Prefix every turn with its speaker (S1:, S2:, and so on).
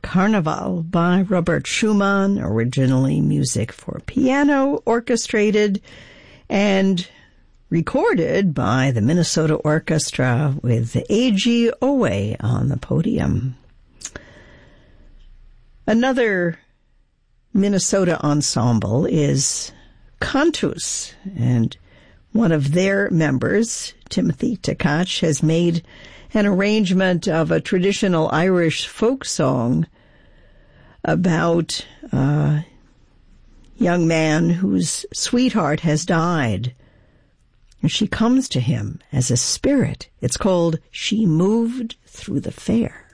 S1: Carnival by Robert Schumann, originally music for piano, orchestrated and recorded by the Minnesota Orchestra with A.G. Owe on the podium. Another Minnesota ensemble is Cantus, and one of their members, Timothy Tkach, has made an arrangement of a traditional Irish folk song about a young man whose sweetheart has died. And she comes to him as a spirit. It's called She Moved Through the Fair.